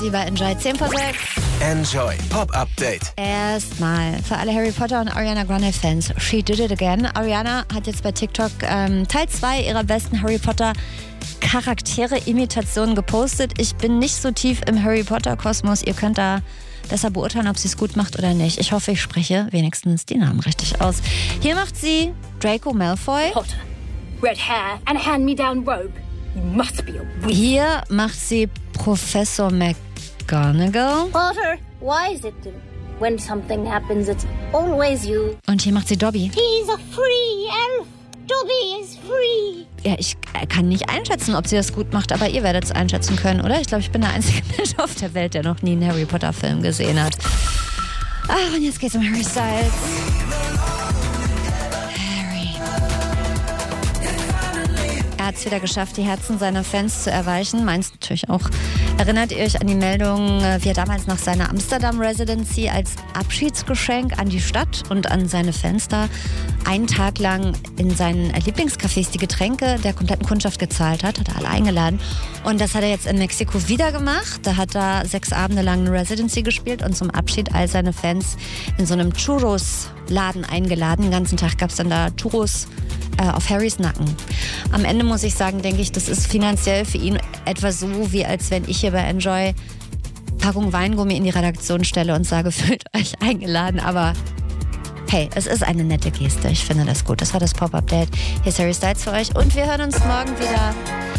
Sie bei Enjoy 10 vor 6. Enjoy Pop Update. Erstmal für alle Harry Potter und Ariana Grande Fans. She did it again. Ariana hat jetzt bei TikTok Teil 2 ihrer besten Harry Potter Charaktere-Imitationen gepostet. Ich bin nicht so tief im Harry Potter Kosmos. Ihr könnt da besser beurteilen, ob sie es gut macht oder nicht. Ich hoffe, ich spreche wenigstens die Namen richtig aus. Hier macht sie Draco Malfoy. Potter, red hair and a hand-me-down robe. You must be a wizard. Hier macht sie Professor McGonagall. Potter, why is it that when something happens, it's always you? Und hier macht sie Dobby. He's a free elf. Dobby is free. Ja, ich kann nicht einschätzen, ob sie das gut macht, aber ihr werdet es einschätzen können, oder? Ich glaube, ich bin der einzige Mensch auf der Welt, der noch nie einen Harry Potter Film gesehen hat. Ach, und jetzt geht's um Harry Styles. Er hat es wieder geschafft, die Herzen seiner Fans zu erweichen. Meins natürlich auch. Erinnert ihr euch an die Meldung, wie er damals nach seiner Amsterdam-Residency als Abschiedsgeschenk an die Stadt und an seine Fans da einen Tag lang in seinen Lieblingscafés die Getränke der kompletten Kundschaft gezahlt hat er alle eingeladen. Und das hat er jetzt in Mexiko wieder gemacht. Da hat er 6 Abende lang eine Residency gespielt und zum Abschied all seine Fans in so einem Churros-Laden eingeladen. Den ganzen Tag gab es dann da Churros auf Harrys Nacken. Am Ende muss ich sagen, denke ich, das ist finanziell für ihn etwa so, wie als wenn ich hier bei Enjoy Packung Weingummi in die Redaktion stelle und sage, fühlt euch eingeladen. Aber hey, es ist eine nette Geste. Ich finde das gut. Das war das Pop-Update. Hier ist Harry Styles für euch und wir hören uns morgen wieder.